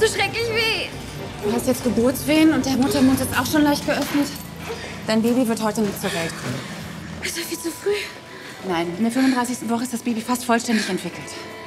schrecklich weh. Du hast jetzt Geburtswehen und der Muttermund ist auch schon leicht geöffnet. Dein Baby wird heute nicht zur Welt kommen. Ist das viel zu früh? Nein, in der 35. Woche ist das Baby fast vollständig entwickelt.